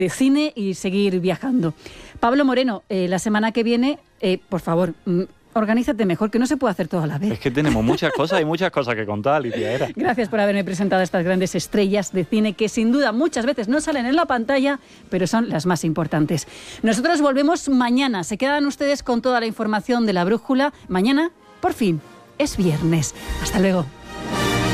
de cine y seguir viajando. Pablo Moreno, la semana que viene, por favor, organízate mejor, que no se puede hacer todo a la vez. Es que tenemos muchas cosas y muchas cosas que contar, Alicia Era. Gracias por haberme presentado a estas grandes estrellas de cine que sin duda muchas veces no salen en la pantalla, pero son las más importantes. Nosotros volvemos mañana. Se quedan ustedes con toda la información de La Brújula. Mañana, por fin, es viernes. Hasta luego.